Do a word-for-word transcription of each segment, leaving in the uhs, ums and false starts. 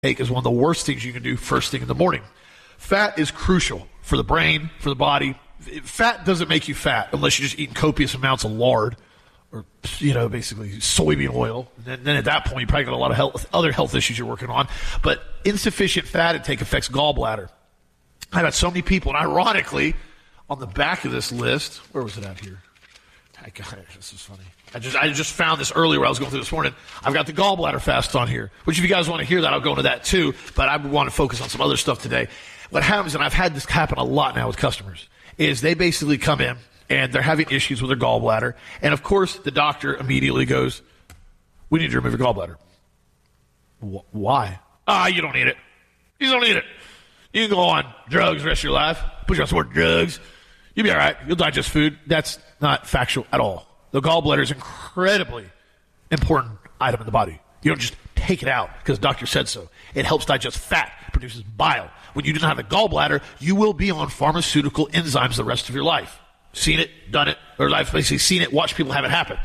is one of the worst things you can do first thing in the morning. Fat is crucial for the brain, for the body. Fat doesn't make you fat unless you're just eating copious amounts of lard or, you know, basically soybean oil. And then at that point, you probably got a lot of health, other health issues you're working on. But insufficient fat intake affects gallbladder. I've got so many people, and ironically, on the back of this list, where was it at here? I got it. This is funny. I just I just found this earlier when I was going through this morning. I've got the gallbladder fast on here, which if you guys want to hear that, I'll go into that too. But I want to focus on some other stuff today. What happens, and I've had this happen a lot now with customers, is they basically come in and they're having issues with their gallbladder. And of course, the doctor immediately goes, we need to remove your gallbladder. Wh- why? Ah, you don't need it. You don't need it. You can go on drugs the rest of your life. Put you on some more drugs. You'll be all right. You'll digest food. That's not factual at all. The gallbladder is an incredibly important item in the body. You don't just take it out because the doctor said so. It helps digest fat. It produces bile. When you don't have a gallbladder, you will be on pharmaceutical enzymes the rest of your life. Seen it, done it, or I've basically seen it, watched people have it happen.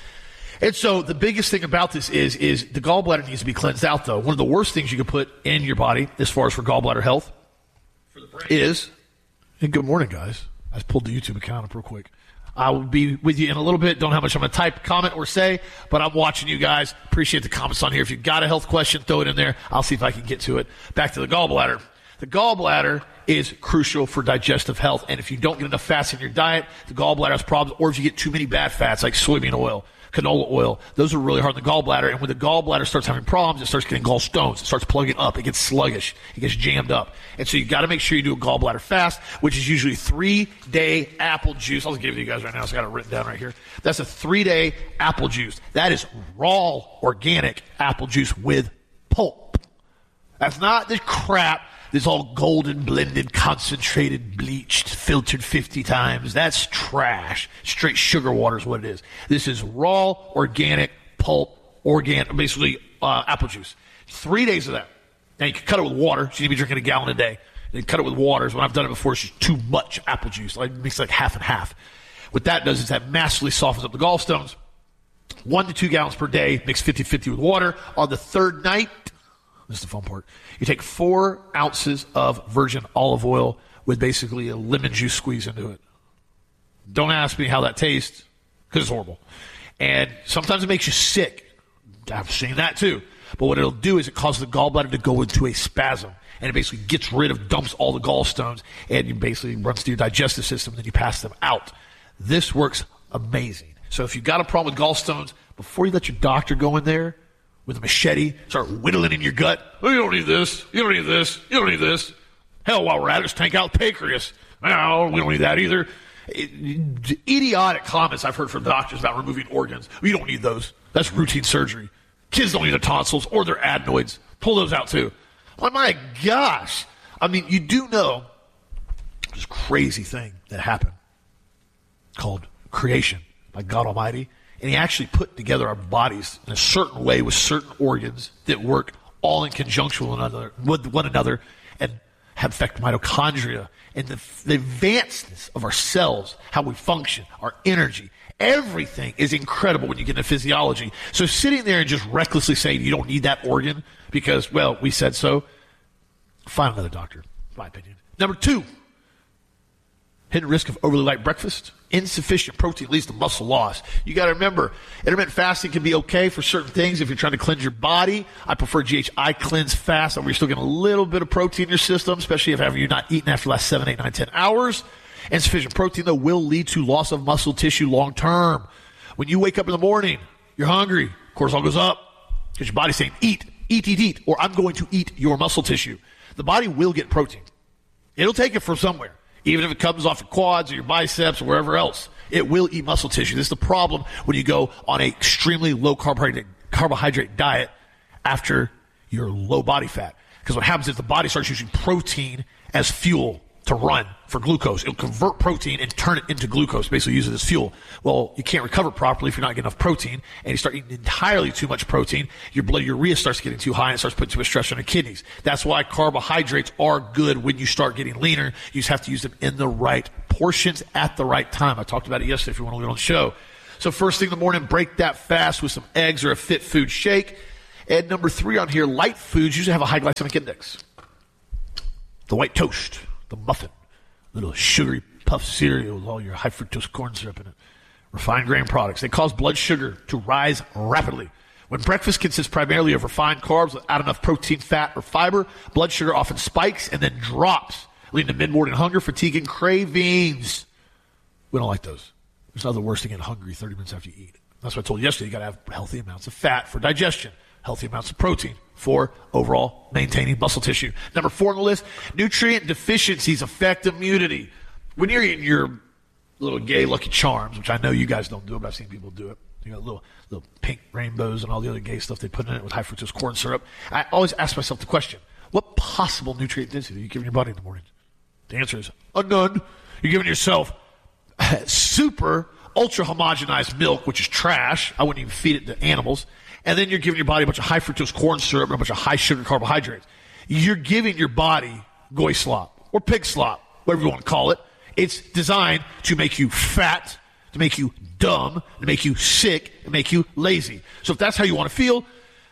And so the biggest thing about this is, is the gallbladder needs to be cleansed out, though. One of the worst things you can put in your body as far as for gallbladder health for the brain is, and good morning, guys. I just pulled the YouTube account up real quick. I will be with you in a little bit. Don't know how much I'm going to type, comment, or say, but I'm watching you guys. Appreciate the comments on here. If you've got a health question, throw it in there. I'll see if I can get to it. Back to the gallbladder. The gallbladder is crucial for digestive health, and if you don't get enough fats in your diet, the gallbladder has problems, or if you get too many bad fats like soybean oil, canola oil, those are really hard on the gallbladder, and when the gallbladder starts having problems, it starts getting gallstones, it starts plugging up, it gets sluggish, it gets jammed up. And so you got to make sure you do a gallbladder fast, which is usually three-day apple juice. I'll give it to you guys right now, so I got it written down right here. That's a three-day apple juice. That is raw, organic apple juice with pulp. That's not the crap this all golden, blended, concentrated, bleached, filtered fifty times. That's trash. Straight sugar water is what it is. This is raw, organic, pulp, organic, basically uh, apple juice. Three days of that. Now, you can cut it with water, so you need to be drinking a gallon a day. And you cut it with water. So when I've done it before, it's just too much apple juice. Like, it makes like half and half. What that does is that massively softens up the gallstones. One to two gallons per day, mix fifty-fifty with water. On the third night, this is the fun part. You take four ounces of virgin olive oil with basically a lemon juice squeeze into it. Don't ask me how that tastes, because it's horrible. And sometimes it makes you sick. I've seen that too. But what it'll do is it causes the gallbladder to go into a spasm. And it basically gets rid of, dumps all the gallstones, and it basically runs through your digestive system, and then you pass them out. This works amazing. So if you've got a problem with gallstones, before you let your doctor go in there with a machete, start whittling in your gut. Oh, you don't need this. You don't need this. You don't need this. Hell, while we're at it, let's tank out pancreas. No, we don't need that either. It, idiotic comments I've heard from doctors about removing organs. You don't need those. That's routine surgery. Kids don't need their tonsils or their adenoids. Pull those out too. Oh my gosh. I mean, you do know this crazy thing that happened called creation by God Almighty. And he actually put together our bodies in a certain way with certain organs that work all in conjunction with one another, with one another and have affect mitochondria and the, the advancedness of our cells, how we function, our energy. Everything is incredible when you get into physiology. So sitting there and just recklessly saying you don't need that organ because, well, we said so, find another doctor, in my opinion. Number two, hidden risk of overly light breakfast. Insufficient protein leads to muscle loss. You got to remember, intermittent fasting can be okay for certain things if you're trying to cleanse your body. I prefer G H I cleanse fast, where you're still getting a little bit of protein in your system, especially if ever you're not eating after the last seven, eight, nine, ten hours. Insufficient protein, though, will lead to loss of muscle tissue long term. When you wake up in the morning, you're hungry, cortisol goes up because your body's saying, eat, eat, eat, eat, or I'm going to eat your muscle tissue. The body will get protein. It'll take it from somewhere. Even if it comes off your quads or your biceps or wherever else, it will eat muscle tissue. This is the problem when you go on an extremely low carbohydrate, carbohydrate diet after you're low body fat. Because what happens is the body starts using protein as fuel to run for glucose. It'll convert protein and turn it into glucose, basically use it as fuel. Well, you can't recover properly if you're not getting enough protein, and you start eating entirely too much protein, your blood urea starts getting too high and it starts putting too much stress on your kidneys. That's why carbohydrates are good when you start getting leaner. You just have to use them in the right portions at the right time. I talked about it yesterday if you want to look on the show. So first thing in the morning, break that fast with some eggs or a fit food shake. And number three on here, light foods usually have a high glycemic index. The white toast, the muffin, little sugary puff cereal with all your high fructose corn syrup in it, refined grain products. They cause blood sugar to rise rapidly. When breakfast consists primarily of refined carbs without enough protein, fat, or fiber, blood sugar often spikes and then drops, leading to mid-morning hunger, fatigue, and cravings. We don't like those. There's nothing worse than getting hungry thirty minutes after you eat. That's what I told you yesterday. You got to have healthy amounts of fat for digestion, healthy amounts of protein for overall maintaining muscle tissue. Number four on the list, nutrient deficiencies affect immunity. When you're eating your little gay Lucky Charms, which I know you guys don't do it, but I've seen people do it. You know, little little pink rainbows and all the other gay stuff they put in it with high fructose corn syrup. I always ask myself the question, what possible nutrient density are you giving your body in the morning? The answer is a none. You're giving yourself super ultra homogenized milk, which is trash. I wouldn't even feed it to animals. And then you're giving your body a bunch of high fructose corn syrup and a bunch of high sugar carbohydrates. You're giving your body goy slop or pig slop, whatever you want to call it. It's designed to make you fat, to make you dumb, to make you sick, and make you lazy. So if that's how you want to feel,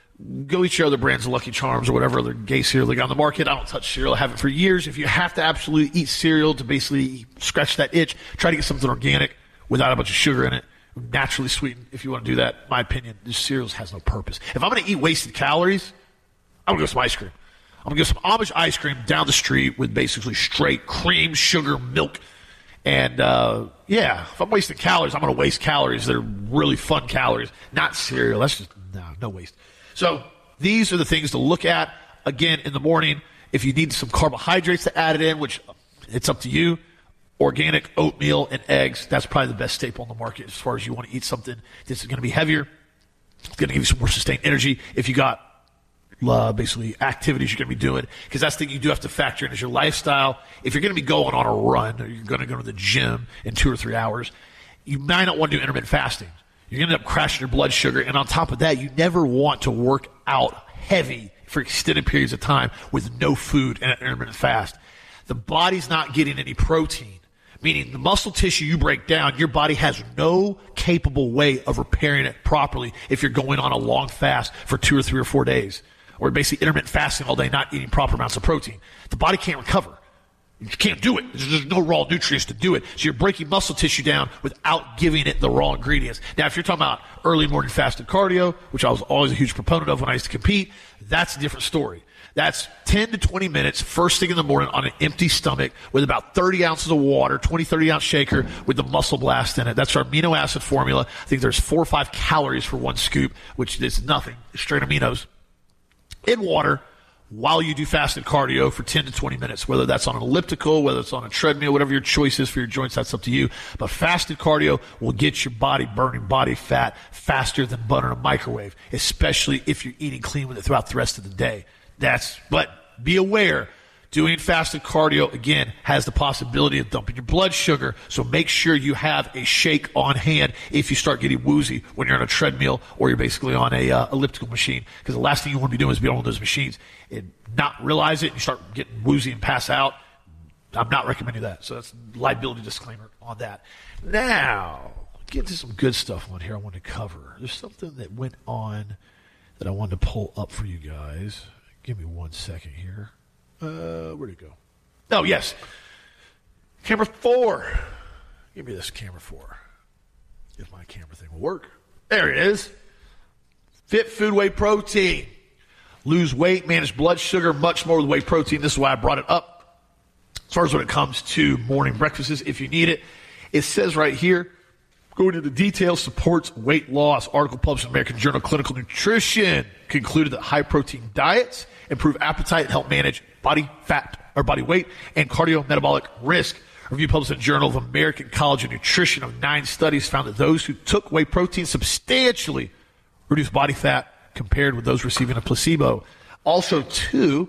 go eat your other brands of Lucky Charms or whatever other gay cereal they got on the market. I don't touch cereal. I haven't for years. If you have to absolutely eat cereal to basically scratch that itch, try to get something organic without a bunch of sugar in it, naturally sweetened. If you want to do that, my opinion, this cereal has no purpose. If I'm going to eat wasted calories, I'm going to go some ice cream. I'm going to get some Amish ice cream down the street with basically straight cream, sugar, milk. And, uh, yeah, if I'm wasting calories, I'm going to waste calories that are really fun calories, not cereal. That's just, no, no waste. So these are the things to look at. Again, in the morning, if you need some carbohydrates to add it in, which it's up to you, organic oatmeal and eggs, that's probably the best staple on the market as far as you want to eat something that's going to be heavier. It's going to give you some more sustained energy. If you got uh, basically activities you're going to be doing, because that's the thing you do have to factor in is your lifestyle. If you're going to be going on a run or you're going to go to the gym in two or three hours, you might not want to do intermittent fasting. You're going to end up crashing your blood sugar. And on top of that, you never want to work out heavy for extended periods of time with no food and an intermittent fast. The body's not getting any protein, meaning the muscle tissue you break down, your body has no capable way of repairing it properly if you're going on a long fast for two or three or four days, or basically intermittent fasting all day, not eating proper amounts of protein. The body can't recover. You can't do it. There's no raw nutrients to do it. So you're breaking muscle tissue down without giving it the raw ingredients. Now, if you're talking about early morning fasted cardio, which I was always a huge proponent of when I used to compete, that's a different story. That's ten to twenty minutes first thing in the morning on an empty stomach with about thirty ounces of water, twenty, thirty ounce shaker with the Muscle Blast in it. That's our amino acid formula. I think there's four or five calories for one scoop, which is nothing, straight aminos, in water while you do fasted cardio for ten to twenty minutes, whether that's on an elliptical, whether it's on a treadmill, whatever your choice is for your joints, that's up to you. But fasted cardio will get your body burning body fat faster than butter in a microwave, especially if you're eating clean with it throughout the rest of the day. That's, but be aware, doing fasted cardio, again, has the possibility of dumping your blood sugar. So make sure you have a shake on hand if you start getting woozy when you're on a treadmill or you're basically on a uh, elliptical machine. Because the last thing you want to be doing is be on one of those machines and not realize it and you start getting woozy and pass out. I'm not recommending that. So that's a liability disclaimer on that. Now, get to some good stuff on here I want to cover. There's something that went on that I wanted to pull up for you guys. Give me one second here. Uh, where'd it go? Oh, yes. Camera four. Give me this camera four. If my camera thing will work. There it is. Fit Food Whey Protein. Lose weight, manage blood sugar, much more with whey protein. This is why I brought it up. As far as when it comes to morning breakfasts, if you need it, it says right here, going into the details, supports weight loss. Article published in American Journal of Clinical Nutrition concluded that high-protein diets improve appetite and help manage body fat or body weight and cardiometabolic risk. A review published in the Journal of American College of Nutrition of nine studies found that those who took whey protein substantially reduced body fat compared with those receiving a placebo. Also, two,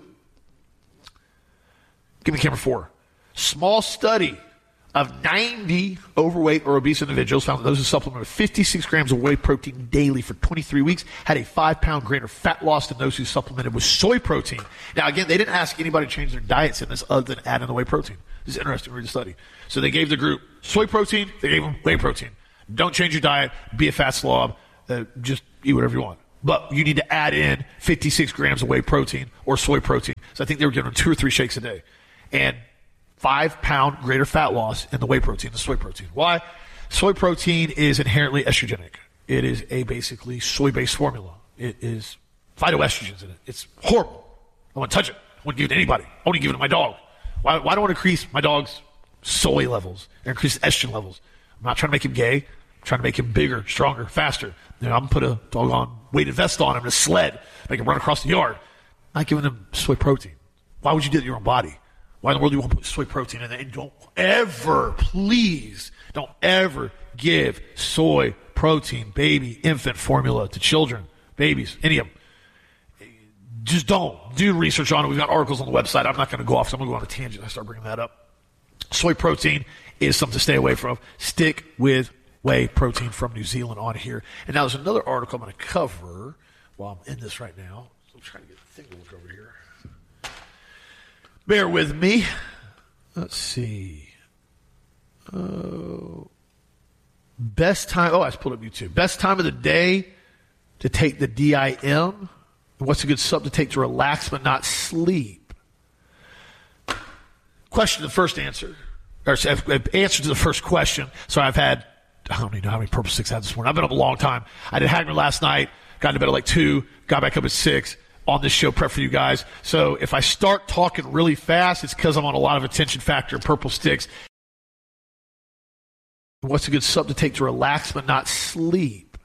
give me camera four. Small study of ninety overweight or obese individuals found that those who supplemented with fifty-six grams of whey protein daily for twenty-three weeks had a five pound greater fat loss than those who supplemented with soy protein. Now, again, they didn't ask anybody to change their diets in this other than add in the whey protein. This is interesting to read the study. So they gave the group soy protein, they gave them whey protein. Don't change your diet, be a fat slob, uh, just eat whatever you want. But you need to add in fifty-six grams of whey protein or soy protein. So I think they were giving them two or three shakes a day. And five pound greater fat loss in the whey protein, the soy protein. Why? Soy protein is inherently estrogenic. It is a basically soy-based formula. It is phytoestrogens in it. It's horrible. I want to touch it. I want to give it to anybody. I want to give it to my dog. Why, why do I want to increase my dog's soy levels and increase estrogen levels? I'm not trying to make him gay. I'm trying to make him bigger, stronger, faster. You know, I'm going to put a dog on weighted vest on him in a sled, make him run across the yard. I'm not giving him soy protein. Why would you do that to your own body? Why in the world do you want to put soy protein in there? And don't ever, please, don't ever give soy protein, baby, infant formula to children, babies, any of them. Just don't. Do research on it. We've got articles on the website. I'm not going to go off, so I'm going to go on a tangent. I start bringing that up. Soy protein is something to stay away from. Stick with whey protein from New Zealand on here. And now there's another article I'm going to cover while I'm in this right now. So I'm trying to get the thing to look over here. Bear with me. Let's see. Oh, best time. Oh, I just pulled up YouTube. Best time of the day to take the D I M. What's a good sub to take to relax but not sleep? Question to the first answer. Or answer to the first question. So I've had, I don't even know how many Purple Sticks I had this morning. I've been up a long time. I did Hagner last night. Got to bed at like two. Got back up at six. On this show prep for you guys. So if I start talking really fast, it's because I'm on a lot of attention factor Purple Sticks. What's a good sub to take to relax but not sleep?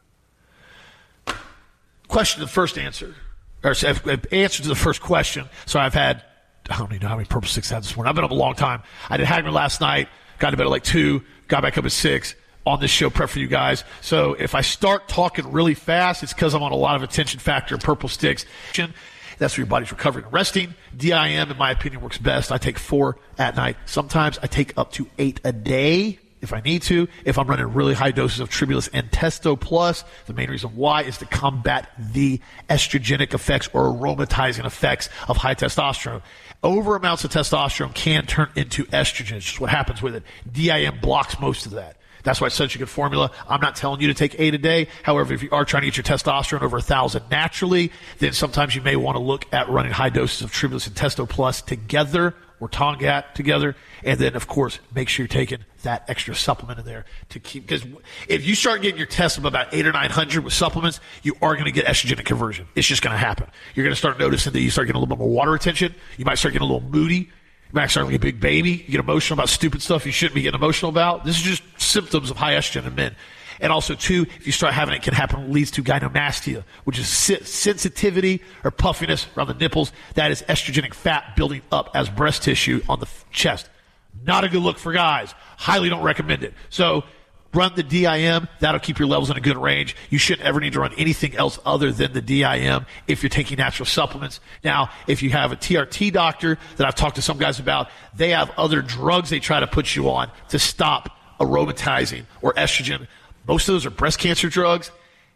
Question to the first answer. Or answer to the first question. So I've had, I don't even know how many Purple Sticks I had this morning. I've been up a long time. I did Hagner last night. Got to bed at like two. Got back up at six. On this show prep for you guys. So if I start talking really fast, it's because I'm on a lot of attention factor Purple Sticks. That's where your body's recovering and resting. D I M, in my opinion, works best. I take four at night. Sometimes I take up to eight a day if I need to. If I'm running really high doses of Tribulus and Testo Plus, the main reason why is to combat the estrogenic effects or aromatizing effects of high testosterone. Over amounts of testosterone can turn into estrogen. It's just what happens with it. D I M blocks most of that. That's why it's such a good formula. I'm not telling you to take eight a day. However, if you are trying to get your testosterone over a thousand naturally, then sometimes you may want to look at running high doses of Tribulus and Testo Plus together or Tongat together. And then, of course, make sure you're taking that extra supplement in there to keep, because if you start getting your test of about eight or nine hundred with supplements, you are going to get estrogenic conversion. It's just going to happen. You're going to start noticing that you start getting a little bit more water retention. You might start getting a little moody. You might start like a big baby. You get emotional about stupid stuff you shouldn't be getting emotional about. This is just symptoms of high estrogen in men. And also, too, if you start having it, it can happen, leads to gynecomastia, which is sensitivity or puffiness around the nipples. That is estrogenic fat building up as breast tissue on the chest. Not a good look for guys. Highly don't recommend it. So run the D I M. That'll keep your levels in a good range. You shouldn't ever need to run anything else other than the D I M if you're taking natural supplements. Now, if you have a T R T doctor that I've talked to some guys about, they have other drugs they try to put you on to stop aromatizing or estrogen. Most of those are breast cancer drugs.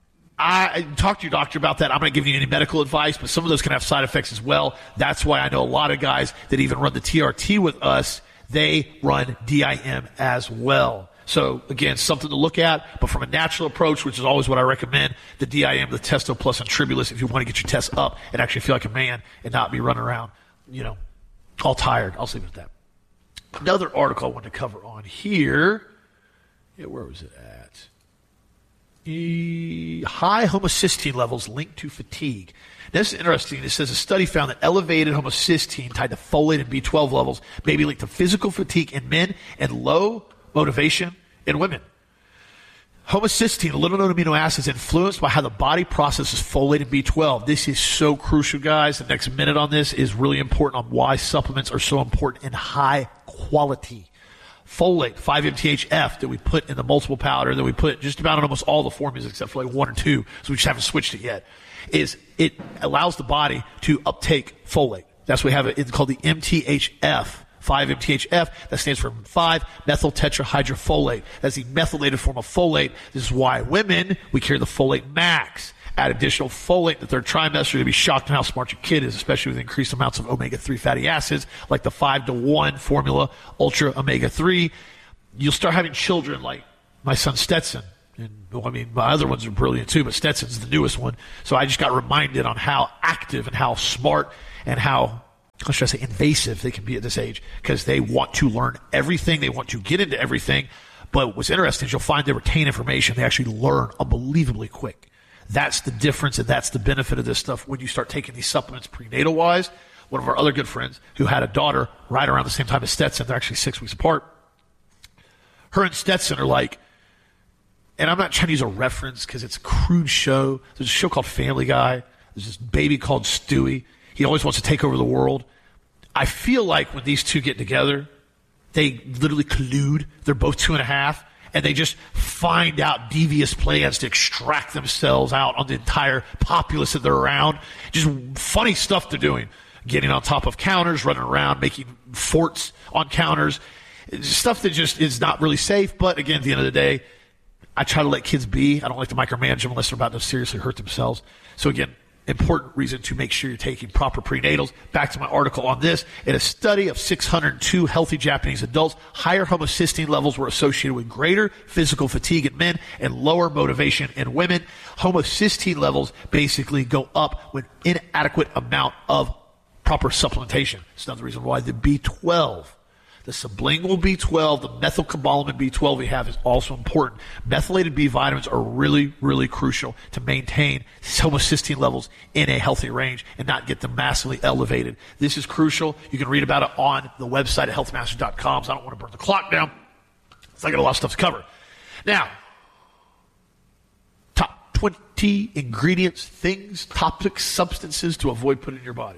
I talked to your doctor about that. I'm not giving you any medical advice, but some of those can have side effects as well. That's why I know a lot of guys that even run the T R T with us, they run D I M as well. So, again, something to look at, but from a natural approach, which is always what I recommend, the D I M, the Testo Plus, and Tribulus, if you want to get your tests up and actually feel like a man and not be running around, you know, all tired. I'll leave it at that. Another article I wanted to cover on here. Yeah, where was it at? E- high homocysteine levels linked to fatigue. Now, this is interesting. It says a study found that elevated homocysteine tied to folate and B twelve levels may be linked to physical fatigue in men and low motivation in women. Homocysteine, a little known amino acid, is influenced by how the body processes folate and B twelve. This is so crucial, guys. The next minute on this is really important on why supplements are so important in high quality. Folate, five M T H F, that we put in the multiple powder, that we put just about in almost all the formulas except for like one or two, so we just haven't switched it yet, is it allows the body to uptake folate. That's why we have it. It's called the M T H F. five M T H F, that stands for five methyl tetrahydrofolate. That's the methylated form of folate. This is why women, we carry the folate max. Add additional folate in the third trimester. You'll be shocked at how smart your kid is, especially with increased amounts of omega three fatty acids, like the five to one formula, ultra omega three. You'll start having children like my son Stetson, And, well, I mean, my other ones are brilliant too, but Stetson's the newest one. So I just got reminded on how active and how smart and how, how should I say, invasive they can be at this age, because they want to learn everything. They want to get into everything. But what's interesting is you'll find they retain information. They actually learn unbelievably quick. That's the difference, and that's the benefit of this stuff when you start taking these supplements prenatal-wise. One of our other good friends who had a daughter right around the same time as Stetson, they're actually six weeks apart. Her and Stetson are like, and I'm not trying to use a reference because it's a crude show. There's a show called Family Guy. There's this baby called Stewie. He always wants to take over the world. I feel like when these two get together, they literally collude. They're both two and a half, and they just find out devious plans to extract themselves out on the entire populace that they're around. Just funny stuff they're doing. Getting on top of counters, running around, making forts on counters. It's stuff that just is not really safe, but again, at the end of the day, I try to let kids be. I don't like to micromanage them unless they're about to seriously hurt themselves. So again, important reason to make sure you're taking proper prenatals. Back to my article on this. In a study of six hundred two healthy Japanese adults, higher homocysteine levels were associated with greater physical fatigue in men and lower motivation in women. Homocysteine levels basically go up with inadequate amount of proper supplementation. It's another reason why the B twelve, the sublingual B twelve, the methylcobalamin B twelve we have is also important. Methylated B vitamins are really, really crucial to maintain homocysteine levels in a healthy range and not get them massively elevated. This is crucial. You can read about it on the website at health masters dot com, so I don't want to burn the clock down. So I got a lot of stuff to cover. Now, top twenty ingredients, things, topics, substances to avoid putting in your body.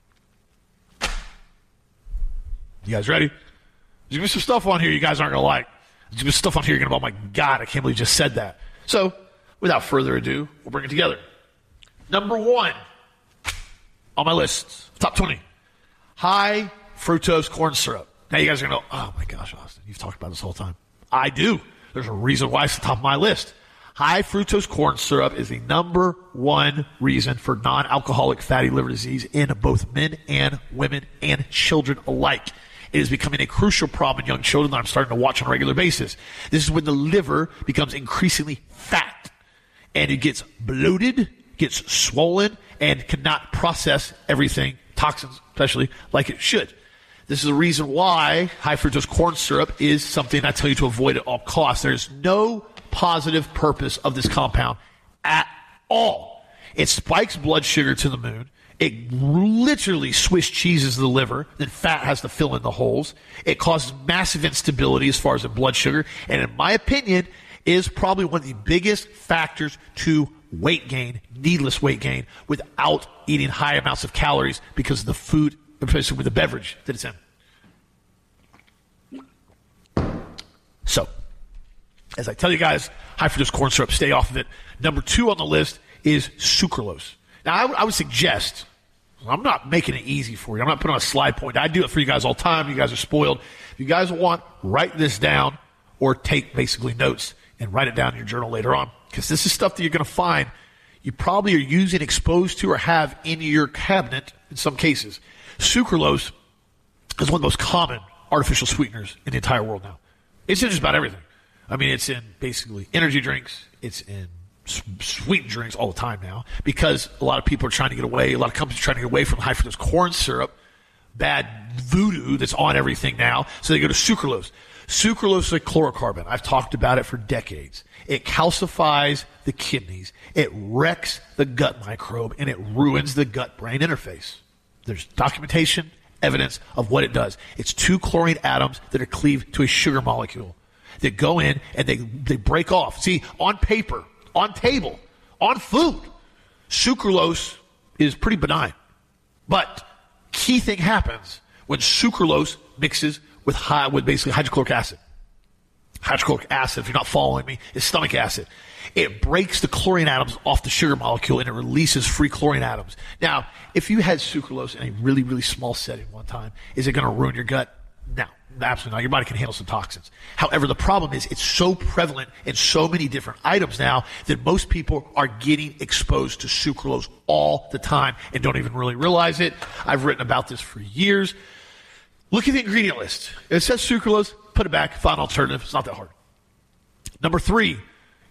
You guys ready? There's going to be some stuff on here you guys aren't going to like. There's going to be stuff on here you're going to go, oh my God, I can't believe you just said that. So, without further ado, we'll bring it together. Number one on my list, top twenty, high fructose corn syrup. Now you guys are going to go, oh my gosh, Austin, you've talked about this whole time. I do. There's a reason why it's the top of my list. High fructose corn syrup is the number one reason for non-alcoholic fatty liver disease in both men and women and children alike. It is becoming a crucial problem in young children that I'm starting to watch on a regular basis. This is when the liver becomes increasingly fat and it gets bloated, gets swollen, and cannot process everything, toxins especially, like it should. This is the reason why high fructose corn syrup is something I tell you to avoid at all costs. There's no positive purpose of this compound at all. It spikes blood sugar to the moon. It literally Swiss cheeses the liver, then fat has to fill in the holes. It causes massive instability as far as the blood sugar, and in my opinion, is probably one of the biggest factors to weight gain, needless weight gain, without eating high amounts of calories because of the food, especially with the beverage that it's in. So, as I tell you guys, high fructose corn syrup, stay off of it. Number two on the list is sucralose. Now, I, w- I would suggest, I'm not making it easy for you. I'm not putting on a slide point. I do it for you guys all the time. You guys are spoiled. If you guys want, write this down or take basically notes and write it down in your journal later on, because this is stuff that you're going to find you probably are using, exposed to, or have in your cabinet in some cases. Sucralose is one of the most common artificial sweeteners in the entire world now. It's in just about everything. I mean, it's in basically energy drinks. It's in sweet drinks all the time now, because a lot of people are trying to get away, a lot of companies are trying to get away from high fructose corn syrup, bad voodoo that's on everything now, so they go to sucralose. Sucralose is a chlorocarbon. I've talked about it for decades. It calcifies the kidneys, it wrecks the gut microbe, and it ruins the gut-brain interface. There's documentation, evidence of what it does. It's two chlorine atoms that are cleaved to a sugar molecule that go in and they, they break off. See, on paper, on table, on food, sucralose is pretty benign. But key thing happens when sucralose mixes with high, with basically hydrochloric acid. Hydrochloric acid, if you're not following me, is stomach acid. It breaks the chlorine atoms off the sugar molecule and it releases free chlorine atoms. Now, if you had sucralose in a really, really small setting one time, is it going to ruin your gut? No. Absolutely not. Your body can handle some toxins. However, the problem is it's so prevalent in so many different items now that most people are getting exposed to sucralose all the time and don't even really realize it. I've written about this for years. Look at the ingredient list. If it says sucralose, put it back, find an alternative. It's not that hard. Number three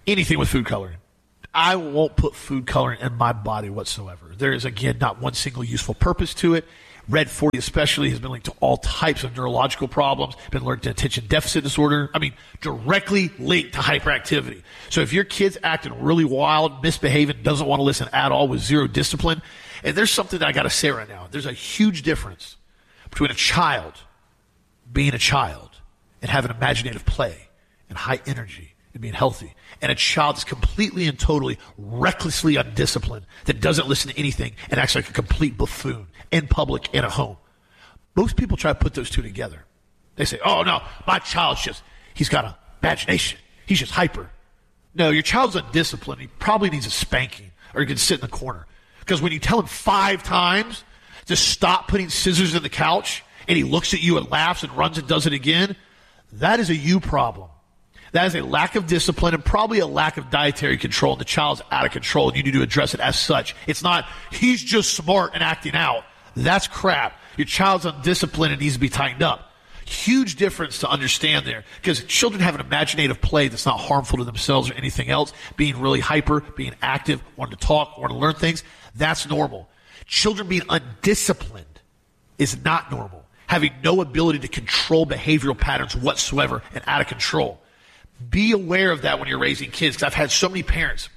anything with food coloring. I won't put food coloring in my body whatsoever. There is, again, not one single useful purpose to it. Red forty especially has been linked to all types of neurological problems, been linked to attention deficit disorder. I mean, directly linked to hyperactivity. So if your kid's acting really wild, misbehaving, doesn't want to listen at all with zero discipline, and there's something that I got to say right now. There's a huge difference between a child being a child and having imaginative play and high energy and being healthy, and a child that's completely and totally recklessly undisciplined, that doesn't listen to anything and acts like a complete buffoon in public and at home. Most people try to put those two together. They say, oh, no, my child's just, he's got an imagination. He's just hyper. No, your child's undisciplined. He probably needs a spanking, or he can sit in the corner. Because when you tell him five times to stop putting scissors in the couch, and he looks at you and laughs and runs and does it again, that is a you problem. That is a lack of discipline and probably a lack of dietary control. And the child's out of control, and you need to address it as such. It's not, he's just smart and acting out. That's crap. Your child's undisciplined and needs to be tightened up. Huge difference to understand there, because children have an imaginative play that's not harmful to themselves or anything else. Being really hyper, being active, wanting to talk, wanting to learn things, that's normal. Children being undisciplined is not normal. Having no ability to control behavioral patterns whatsoever and out of control. Be aware of that when you're raising kids, because I've had so many parents.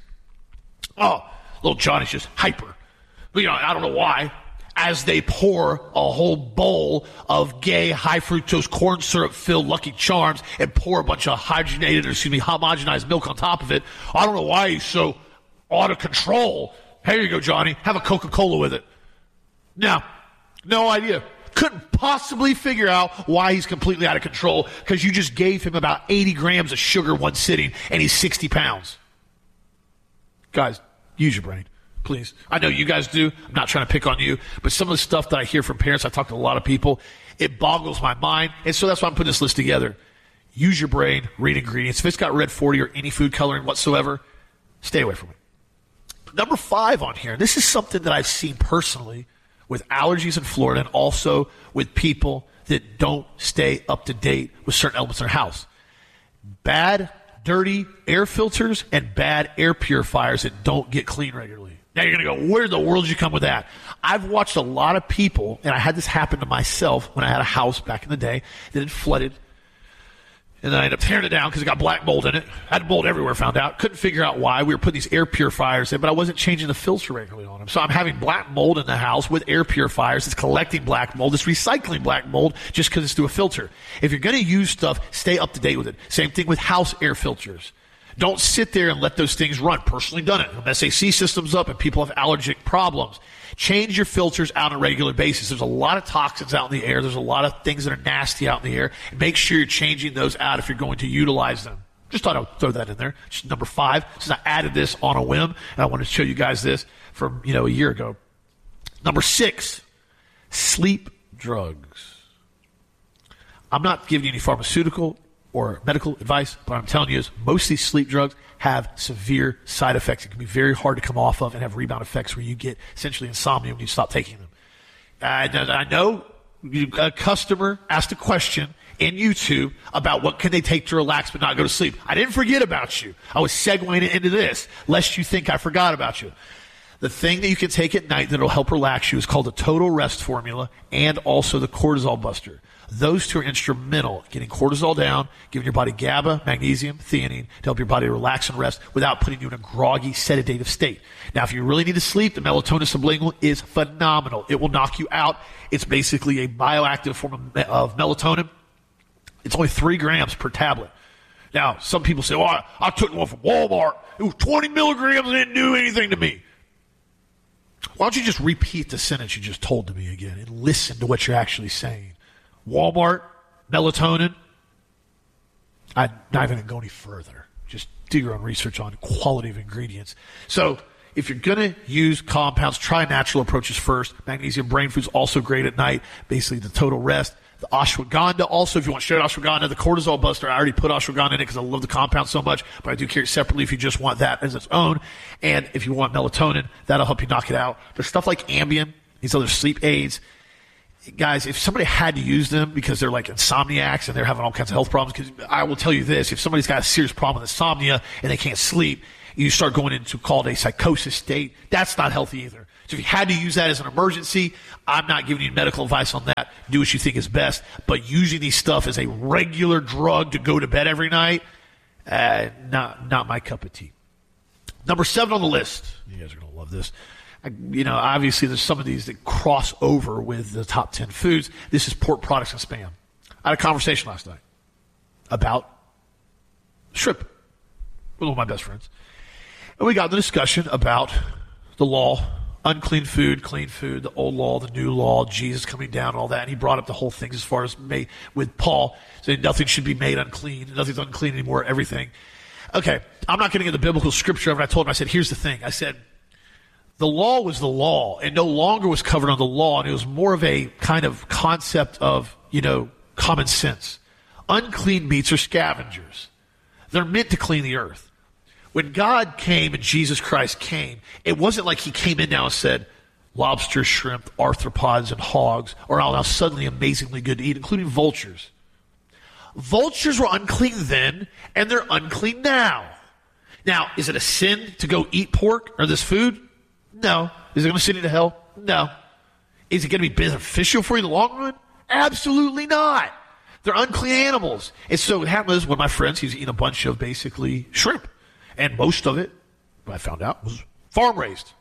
Oh, little Johnny's just hyper. But, you know, I don't know why. As they pour a whole bowl of gay, high fructose corn syrup filled Lucky Charms and pour a bunch of hydrogenated, or excuse me, homogenized milk on top of it. I don't know why he's so out of control. Here you go, Johnny. Have a Coca-Cola with it. No, no idea. Couldn't possibly figure out why he's completely out of control, because you just gave him about eighty grams of sugar one sitting and he's sixty pounds. Guys, use your brain, please. I know you guys do. I'm not trying to pick on you, but some of the stuff that I hear from parents, I talk to a lot of people, it boggles my mind. And so that's why I'm putting this list together. Use your brain, read ingredients. If it's got red forty or any food coloring whatsoever, stay away from it. Number five on here, this is something that I've seen personally with allergies in Florida, and also with people that don't stay up to date with certain elements in their house. Bad, dirty air filters and bad air purifiers that don't get cleaned regularly. Now you're going to go, where in the world did you come with that? I've watched a lot of people, and I had this happen to myself when I had a house back in the day that had flooded. And then I ended up tearing it down because it got black mold in it. I had mold everywhere, found out. Couldn't figure out why. We were putting these air purifiers in, but I wasn't changing the filter regularly on them. So I'm having black mold in the house with air purifiers. It's collecting black mold. It's recycling black mold just because it's through a filter. If you're going to use stuff, stay up to date with it. Same thing with house air filters. Don't sit there and let those things run. Personally done it. S A C system's up and people have allergic problems. Change your filters out on a regular basis. There's a lot of toxins out in the air. There's a lot of things that are nasty out in the air. Make sure you're changing those out if you're going to utilize them. Just thought I would throw that in there. Just number five, since I added this on a whim, and I wanted to show you guys this from, you know, a year ago. Number six, sleep drugs. I'm not giving you any pharmaceutical or medical advice, but what I'm telling you is most of these sleep drugs have severe side effects. It can be very hard to come off of and have rebound effects where you get essentially insomnia when you stop taking them. And I know a customer asked a question in YouTube about what can they take to relax but not go to sleep. I didn't forget about you. I was segueing it into this, lest you think I forgot about you. The thing that you can take at night that will help relax you is called the Total Rest Formula and also the Cortisol Buster. Those two are instrumental, getting cortisol down, giving your body GABA, magnesium, theanine to help your body relax and rest without putting you in a groggy, sedative state. Now, if you really need to sleep, the melatonin sublingual is phenomenal. It will knock you out. It's basically a bioactive form of, me- of melatonin. It's only three grams per tablet. Now, some people say, oh, I, I took one from Walmart. It was twenty milligrams and it didn't do anything to me. Why don't you just repeat the sentence you just told to me again and listen to what you're actually saying? Walmart, melatonin. I'm not even going to go any further. Just do your own research on quality of ingredients. So if you're going to use compounds, try natural approaches first. Magnesium brain food's also great at night. Basically, the Total Rest. The ashwagandha, also, if you want straight ashwagandha, the cortisol buster, I already put ashwagandha in it because I love the compound so much, but I do carry it separately if you just want that as its own. And if you want melatonin, that'll help you knock it out. There's stuff like Ambien, these other sleep aids. guys, if somebody had to use them because they're like insomniacs and they're having all kinds of health problems, because I will tell you this, if somebody's got a serious problem with insomnia and they can't sleep, you start going into called a psychosis state, that's not healthy either. So if you had to use that as an emergency, I'm not giving you medical advice on that. Do what you think is best. But using these stuff as a regular drug to go to bed every night, uh, not not my cup of tea. Number seven on the list. You guys are going to love this. I, you know, obviously there's some of these that cross over with the top ten foods. This is pork products and spam. I had a conversation last night about shrimp with one of my best friends. And we got the discussion about the law, unclean food, clean food, the old law, the new law, Jesus coming down, all that. And he brought up the whole thing as far as made, with Paul, saying nothing should be made unclean. Nothing's unclean anymore, everything. Okay, I'm not getting into the biblical scripture of it. I told him, I said, here's the thing. I said, the law was the law and no longer was covered on the law. And it was more of a kind of concept of, you know, common sense. Unclean meats are scavengers. They're meant to clean the earth. When God came and Jesus Christ came, it wasn't like he came in now and said, lobster, shrimp, arthropods, and hogs are all now suddenly amazingly good to eat, including vultures. Vultures were unclean then, and they're unclean now. Now, is it a sin to go eat pork or this food? No. Is it going to send you to hell? No. Is it going to be beneficial for you in the long run? Absolutely not. They're unclean animals. And so what happened was one of my friends, he was eating a bunch of basically shrimp. And most of it, I found out, was farm-raised.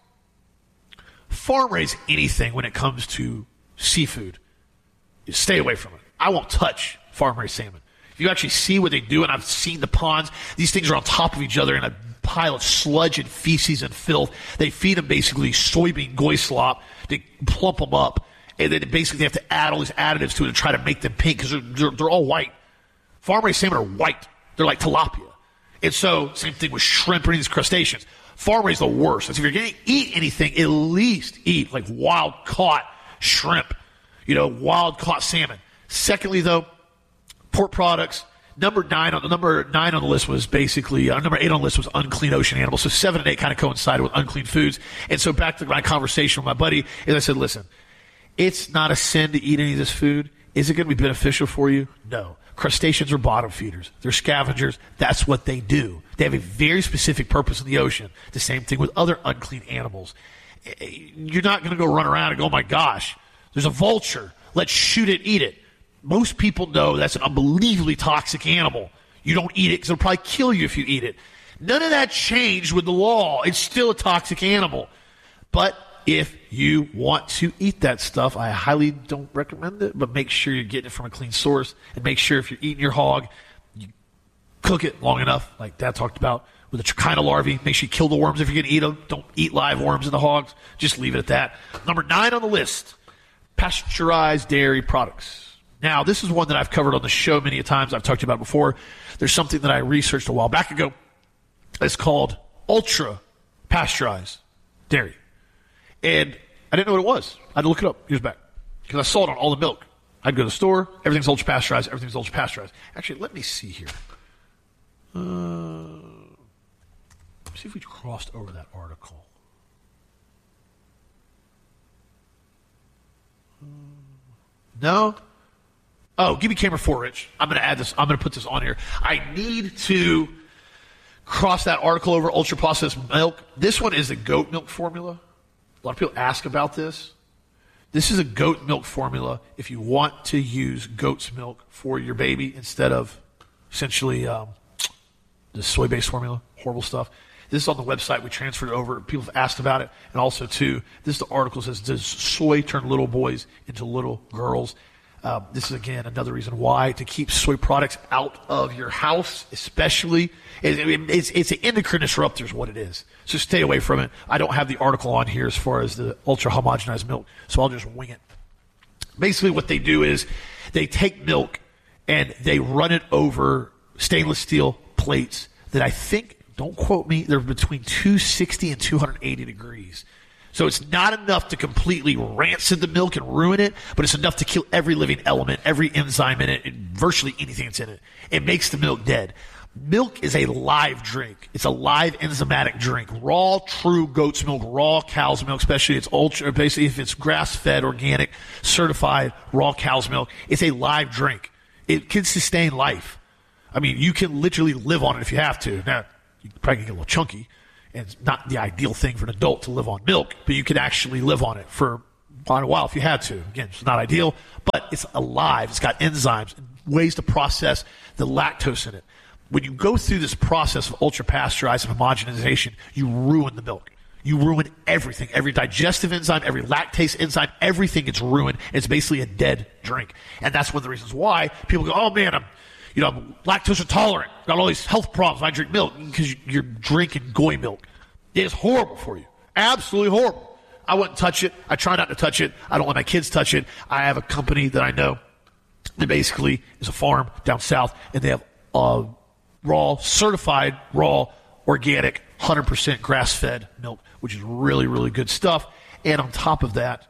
Farm-raised anything when it comes to seafood. You stay away from it. I won't touch farm-raised salmon. If you actually see what they do, and I've seen the ponds, these things are on top of each other in a pile of sludge and feces and filth. They feed them basically soybean goy slop. They plump them up. And then basically they have to add all these additives to it to try to make them pink because they're, they're, they're all white. Farm-raised salmon are white. They're like tilapia. And so, same thing with shrimp or any of these crustaceans. Farm-raised the worst. So if you're going to eat anything, at least eat like wild-caught shrimp, you know, wild-caught salmon. Secondly, though, pork products. Number nine on the number nine on the list was basically uh, number eight on the list was unclean ocean animals. So seven and eight kind of coincided with unclean foods. And so back to my conversation with my buddy, is I said, listen, it's not a sin to eat any of this food. Is it going to be beneficial for you? No. Crustaceans are bottom feeders. They're scavengers. That's what they do. They have a very specific purpose in the ocean. The same thing with other unclean animals. You're not going to go run around and go, oh my gosh, there's a vulture. Let's shoot it, eat it. Most people know that's an unbelievably toxic animal. You don't eat it because it'll probably kill you if you eat it. None of that changed with the law. It's still a toxic animal. But if you want to eat that stuff, I highly don't recommend it, but make sure you're getting it from a clean source, and make sure if you're eating your hog, you cook it long enough, like Dad talked about, with the trichina larvae. Make sure you kill the worms if you're going to eat them. Don't eat live worms in the hogs. Just leave it at that. Number nine on the list, pasteurized dairy products. Now, this is one that I've covered on the show many times. I've talked about before. There's something that I researched a while back ago. It's called ultra pasteurized dairy. And I didn't know what it was. I had to look it up years back because I saw it on all the milk. I'd go to the store. Everything's ultra pasteurized. Everything's ultra pasteurized. Actually, let me see here. Uh, let's see if we crossed over that article. No? Oh, give me camera four, Rich. I'm going to add this. I'm going to put this on here. I need to cross that article over ultra processed milk. This one is a goat milk formula. A lot of people ask about this. This is a goat milk formula if you want to use goat's milk for your baby instead of essentially um, the soy-based formula, horrible stuff. This is on the website. We transferred it over. People have asked about it. And also, too, this is the article says, does soy turn little boys into little girls? Um, this is, again, another reason why to keep soy products out of your house, especially. It, it, it's, it's an endocrine disruptor is what it is. So stay away from it. I don't have the article on here as far as the ultra-homogenized milk, so I'll just wing it. Basically what they do is they take milk and they run it over stainless steel plates that I think, don't quote me, they're between two sixty and two eighty degrees. So it's not enough to completely rancid the milk and ruin it, but it's enough to kill every living element, every enzyme in it, and virtually anything that's in it. It makes the milk dead. Milk is a live drink. It's a live enzymatic drink. Raw, true goat's milk, raw cow's milk, especially it's ultra, basically if it's grass-fed, organic, certified raw cow's milk, it's a live drink. It can sustain life. I mean, you can literally live on it if you have to. Now, you probably get a little chunky, and it's not the ideal thing for an adult to live on milk, but you can actually live on it for quite a while if you had to. Again, it's not ideal, but it's alive. It's got enzymes and ways to process the lactose in it. When you go through this process of ultra-pasteurized and homogenization, you ruin the milk. You ruin everything. Every digestive enzyme, every lactase enzyme, everything gets ruined. It's basically a dead drink. And that's one of the reasons why people go, oh, man, I'm, you know, I'm lactose intolerant. Got all these health problems when I drink milk, because you're drinking goy milk. It is horrible for you. Absolutely horrible. I wouldn't touch it. I try not to touch it. I don't let my kids touch it. I have a company that I know that basically is a farm down south, and they have uh, raw, certified, raw, organic, one hundred percent grass-fed milk, which is really, really good stuff. And on top of that,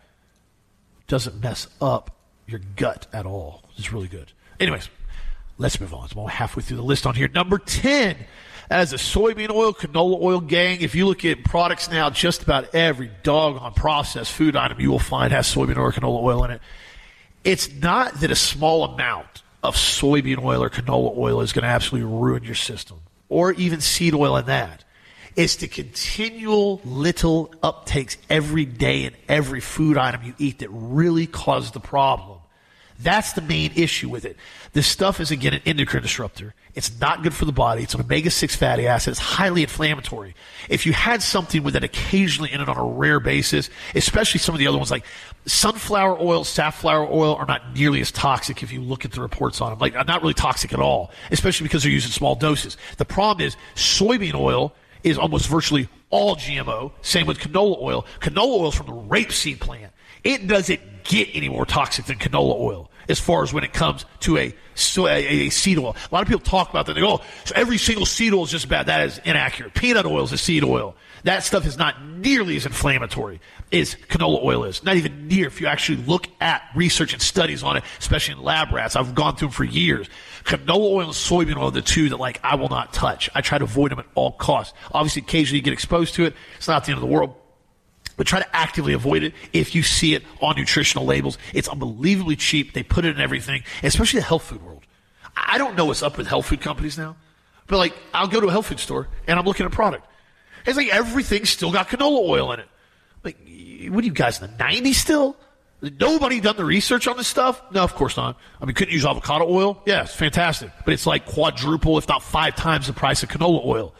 doesn't mess up your gut at all. It's really good. Anyways, let's move on. I'm halfway through the list on here. Number ten, as a soybean oil, canola oil gang. If you look at products now, just about every doggone processed food item you will find has soybean oil or canola oil in it. It's not that a small amount of soybean oil or canola oil is going to absolutely ruin your system, or even seed oil in that. It's the continual little uptakes every day in every food item you eat that really cause the problem. That's the main issue with it. This stuff is, again, an endocrine disruptor. It's not good for the body. It's an omega six fatty acid. It's highly inflammatory. If you had something with it occasionally in it on a rare basis, especially some of the other ones like sunflower oil, safflower oil are not nearly as toxic if you look at the reports on them. Like, not really toxic at all, especially because they're used in small doses. The problem is soybean oil is almost virtually all G M O. Same with canola oil. Canola oil is from the rapeseed plant. It doesn't get any more toxic than canola oil as far as when it comes to a, so a, a seed oil. A lot of people talk about that. They go, oh, so every single seed oil is just bad. That is inaccurate. Peanut oil is a seed oil. That stuff is not nearly as inflammatory as canola oil is. Not even near. If you actually look at research and studies on it, especially in lab rats, I've gone through them for years. Canola oil and soybean oil are the two that, like, I will not touch. I try to avoid them at all costs. Obviously, occasionally you get exposed to it. It's not the end of the world. But try to actively avoid it if you see it on nutritional labels. It's unbelievably cheap. They put it in everything, especially the health food world. I don't know what's up with health food companies now, but, like, I'll go to a health food store and I'm looking at a product. It's like everything's still got canola oil in it. Like, what are you guys in the nineties still? Nobody done the research on this stuff? No, of course not. I mean, couldn't use avocado oil? Yeah, it's fantastic. But it's like quadruple, if not five times the price of canola oil.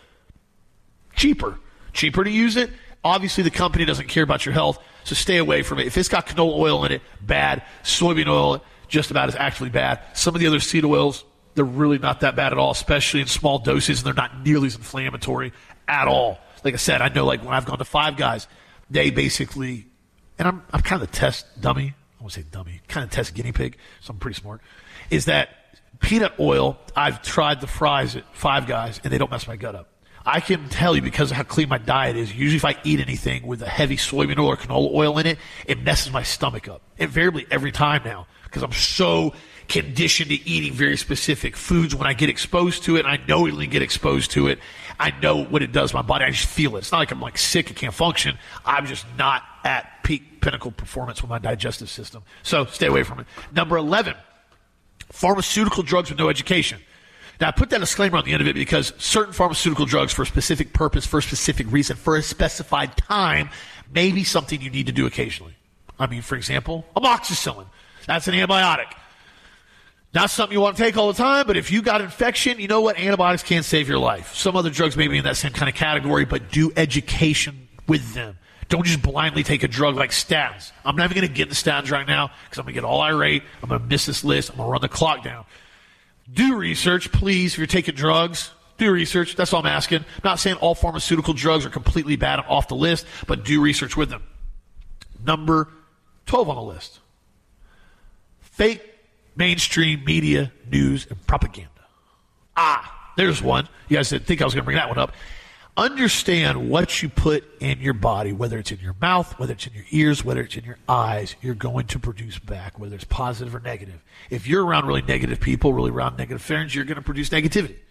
Cheaper. Cheaper to use it. Obviously, the company doesn't care about your health, so stay away from it. If it's got canola oil in it, bad. Soybean oil, just about as actually bad. Some of the other seed oils, they're really not that bad at all, especially in small doses, and they're not nearly as inflammatory at all. Like I said, I know, like, when I've gone to Five Guys, they basically, and I'm I'm kind of the test dummy. I won't say dummy, kind of test guinea pig, so I'm pretty smart, is that peanut oil, I've tried the fries at Five Guys, and they don't mess my gut up. I can tell you, because of how clean my diet is, usually if I eat anything with a heavy soybean oil or canola oil in it, it messes my stomach up. Invariably every time now, because I'm so conditioned to eating very specific foods. When I get exposed to it, and I knowingly get exposed to it, I know what it does to my body. I just feel it. It's not like I'm, like, sick, I can't function. I'm just not at peak pinnacle performance with my digestive system. So stay away from it. Number eleven, pharmaceutical drugs with no education. Now, I put that disclaimer on the end of it because certain pharmaceutical drugs for a specific purpose, for a specific reason, for a specified time, may be something you need to do occasionally. I mean, for example, amoxicillin. That's an antibiotic. Not something you want to take all the time, but if you got infection, you know what? Antibiotics can save your life. Some other drugs may be in that same kind of category, but do education with them. Don't just blindly take a drug like statins. I'm not even going to get into statins right now because I'm going to get all irate. I'm going to miss this list. I'm going to run the clock down. Do research, please. If you're taking drugs, do research. That's all I'm asking. I'm not saying all pharmaceutical drugs are completely bad and off the list, but do research with them. Number twelve on the list. Fake mainstream media, news, and propaganda. Ah, there's one. You guys didn't think I was going to bring that one up. Understand what you put in your body, whether it's in your mouth, whether it's in your ears, whether it's in your eyes, you're going to produce back, whether it's positive or negative. If you're around really negative people, really around negative friends, you're going to produce negativity.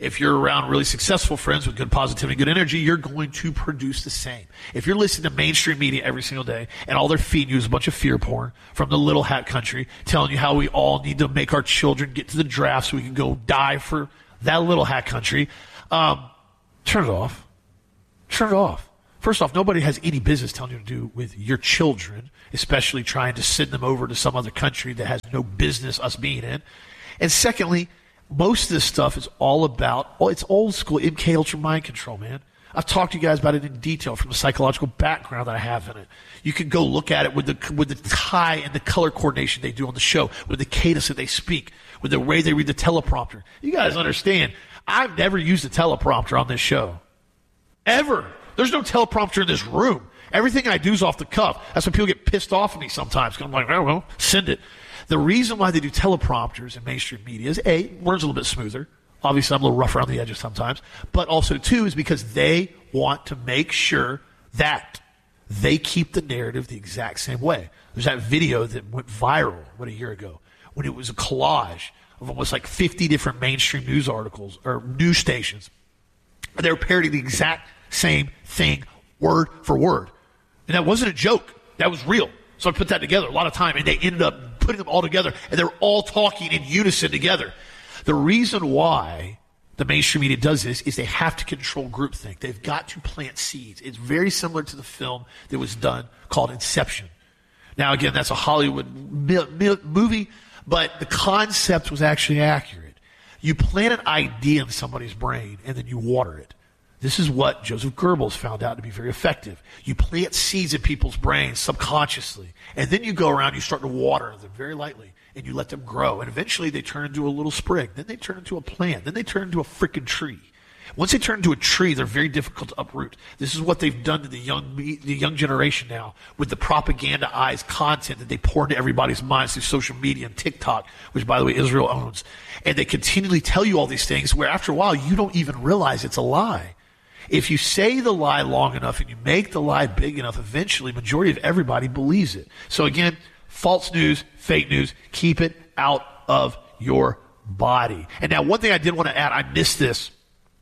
If you're around really successful friends with good positivity, good energy, you're going to produce the same. If you're listening to mainstream media every single day and all they're feeding you is a bunch of fear porn from the little hat country telling you how we all need to make our children get to the draft so we can go die for that little hat country, um, turn it off. Turn it off. First off, nobody has any business telling you to do with your children, especially trying to send them over to some other country that has no business us being in. And secondly, most of this stuff is all about, well, it's old school M K Ultra mind control, man. I've talked to you guys about it in detail from the psychological background that I have in it. You can go look at it with the with the tie and the color coordination they do on the show, with the cadence that they speak, with the way they read the teleprompter. You guys understand, I've never used a teleprompter on this show. Ever. There's no teleprompter in this room. Everything I do is off the cuff. That's why people get pissed off at me sometimes. I'm like, oh, well, send it. The reason why they do teleprompters in mainstream media is, A, words a little bit smoother. Obviously, I'm a little rough around the edges sometimes. But also, two, is because they want to make sure that they keep the narrative the exact same way. There's that video that went viral, what, a year ago, when it was a collage of almost like fifty different mainstream news articles or news stations. They were parodying the exact same thing, word for word. And that wasn't a joke. That was real. So I put that together a lot of time, and they ended up putting them all together, and they were all talking in unison together. The reason why the mainstream media does this is they have to control groupthink. They've got to plant seeds. It's very similar to the film that was done called Inception. Now, again, that's a Hollywood mi- mi- movie, but the concept was actually accurate. You plant an idea in somebody's brain, and then you water it. This is what Joseph Goebbels found out to be very effective. You plant seeds in people's brains subconsciously, and then you go around, you start to water them very lightly, and you let them grow. And eventually they turn into a little sprig. Then they turn into a plant. Then they turn into a freaking tree. Once they turn into a tree, they're very difficult to uproot. This is what they've done to the young the young generation now with the propagandized content that they pour into everybody's minds through social media and TikTok, which, by the way, Israel owns. And they continually tell you all these things where after a while you don't even realize it's a lie. If you say the lie long enough and you make the lie big enough, eventually majority of everybody believes it. So again, false news, fake news, keep it out of your body. And now one thing I did want to add, I missed this.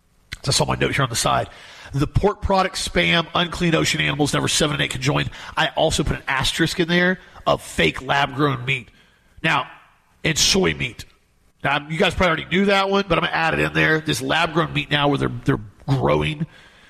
I saw my note here on the side. The pork product, spam, unclean ocean animals, number seven and eight conjoined. I also put an asterisk in there of fake lab-grown meat. Now, and soy meat. Now, you guys probably already knew that one, but I'm going to add it in there. This lab-grown meat now where they're, they're growing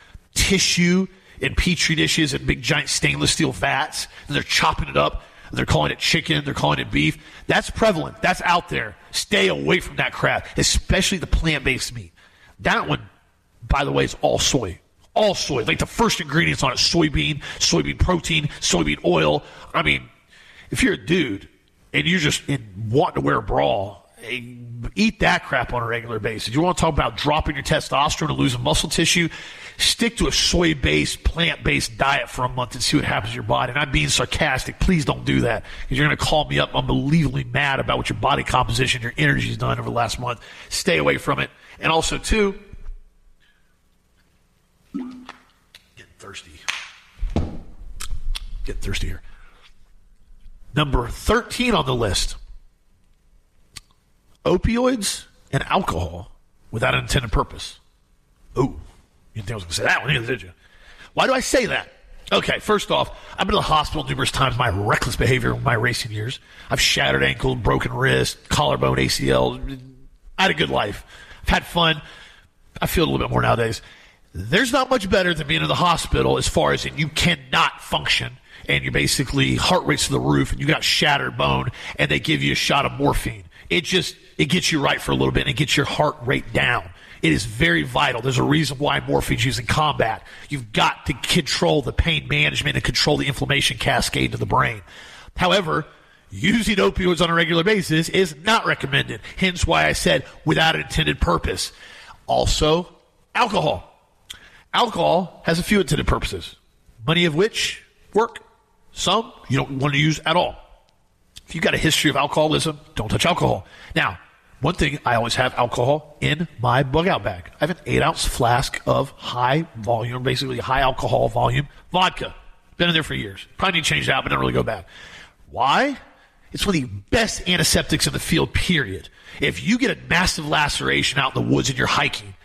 tissue in petri dishes and big giant stainless steel vats, and they're chopping it up, and they're calling it chicken, they're calling it beef. That's prevalent. That's out there. Stay away from that crap, especially the plant-based meat. That one, by the way, is all soy. All soy. Like the first ingredients on it, soybean, soybean protein, soybean oil. I mean, if you're a dude and you're just in, wanting to wear a bra, eat that crap on a regular basis. You want to talk about dropping your testosterone and losing muscle tissue? Stick to a soy-based, plant-based diet for a month and see what happens to your body. And I'm being sarcastic. Please don't do that, because you're going to call me up unbelievably mad about what your body composition, your energy's done over the last month. Stay away from it. And also, too, getting thirsty. Getting thirsty here. Number thirteen on the list. Opioids and alcohol without an intended purpose. Oh, you didn't think I was going to say that one either, did you? Why do I say that? Okay, first off, I've been to the hospital numerous times. My reckless behavior in my racing years. I've shattered ankle, broken wrist, collarbone, A C L. I had a good life. I've had fun. I feel a little bit more nowadays. There's not much better than being in the hospital as far as you cannot function and you're basically heart rate's to the roof and you got shattered bone and they give you a shot of morphine. It just, it gets you right for a little bit and it gets your heart rate down. It is very vital. There's a reason why morphine's used in combat. You've got to control the pain management and control the inflammation cascade to the brain. However, using opioids on a regular basis is not recommended. Hence why I said without an intended purpose. Also, alcohol. Alcohol has a few intended purposes, many of which work. Some you don't want to use at all. If you've got a history of alcoholism, don't touch alcohol. Now, one thing, I always have alcohol in my bug-out bag. I have an eight-ounce flask of high volume, basically high alcohol volume vodka. Been in there for years. Probably need to change it out, but don't really go bad. Why? It's one of the best antiseptics in the field, period. If you get a massive laceration out in the woods and you're hiking,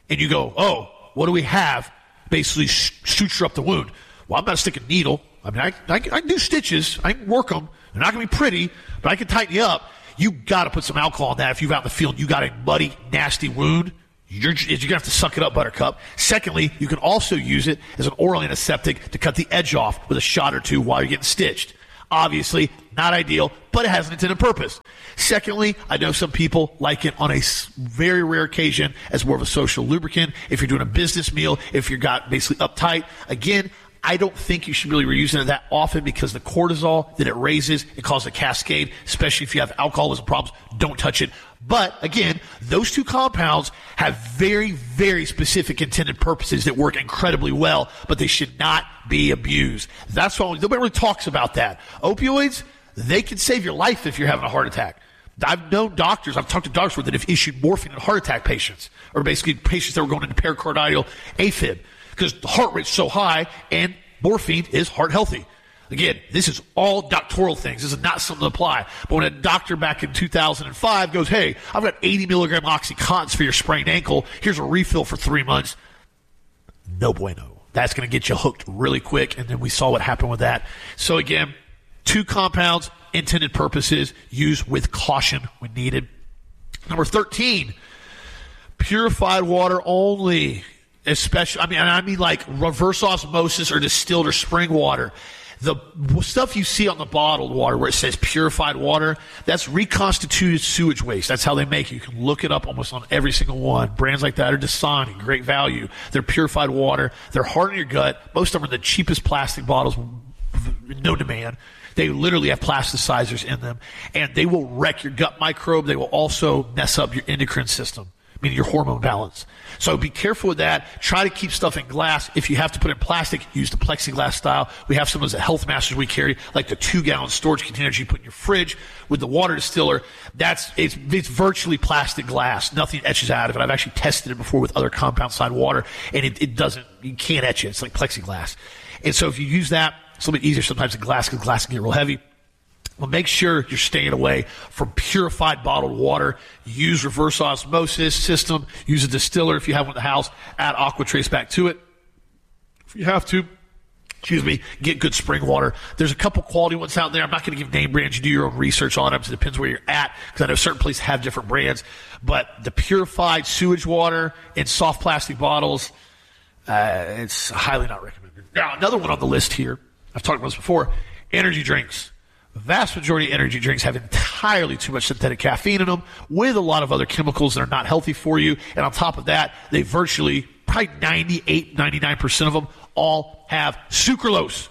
and you go, oh, what do we have? Basically suture up the wound. Well, I'm not sticking a needle. I mean, I, I, I can do stitches. I can work them. They're not going to be pretty, but I can tighten you up. You got to put some alcohol on that. If you're out in the field and you got a muddy, nasty wound, you're, you're going to have to suck it up, Buttercup. Secondly, you can also use it as an oral antiseptic to cut the edge off with a shot or two while you're getting stitched. Obviously, not ideal, but it has an intended purpose. Secondly, I know some people like it on a very rare occasion as more of a social lubricant. If you're doing a business meal, if you're got basically uptight. Again, I don't think you should really be using it that often because the cortisol that it raises, it causes a cascade, especially if you have alcoholism problems. Don't touch it. But again, those two compounds have very, very specific intended purposes that work incredibly well, but they should not be abused. That's why nobody really talks about that. Opioids, they can save your life if you're having a heart attack. I've known doctors, I've talked to doctors that have issued morphine in heart attack patients, or basically patients that were going into pericardial AFib, because the heart rate's so high and morphine is heart healthy. Again, this is all doctoral things. This is not something to apply. But when a doctor back in two thousand five goes, hey, I've got eighty milligram Oxycontins for your sprained ankle. Here's a refill for three months. No bueno. That's going to get you hooked really quick. And then we saw what happened with that. So again, two compounds, intended purposes, used with caution when needed. Number thirteen, purified water only. Especially, I mean, I mean like reverse osmosis or distilled or spring water. The stuff you see on the bottled water where it says purified water, that's reconstituted sewage waste. That's how they make it. You can look it up almost on every single one. Brands like that are Dasani, great value. They're purified water. They're hard on your gut. Most of them are the cheapest plastic bottles, no demand. They literally have plasticizers in them, and they will wreck your gut microbe. They will also mess up your endocrine system, meaning your hormone balance. So be careful with that. Try to keep stuff in glass. If you have to put it in plastic, use the plexiglass style. We have some of those at Health Masters we carry, like the two-gallon storage containers you put in your fridge with the water distiller. That's it's, it's virtually plastic glass. Nothing etches out of it. I've actually tested it before with other compound side water, and it, it doesn't. You can't etch it. It's like plexiglass. And so if you use that, it's a little bit easier sometimes than glass because glass can get real heavy. Well, make sure you're staying away from purified bottled water. Use reverse osmosis system. Use a distiller if you have one in the house. Add Aquatrace back to it. If you have to, excuse me, get good spring water. There's a couple quality ones out there. I'm not going to give name brands. You do your own research on them. It depends where you're at because I know certain places have different brands. But the purified sewage water in soft plastic bottles, uh, it's highly not recommended. Now, another one on the list here, I've talked about this before, energy drinks. The vast majority of energy drinks have entirely too much synthetic caffeine in them with a lot of other chemicals that are not healthy for you. And on top of that, they virtually, probably ninety-eight, ninety-nine percent of them all have sucralose.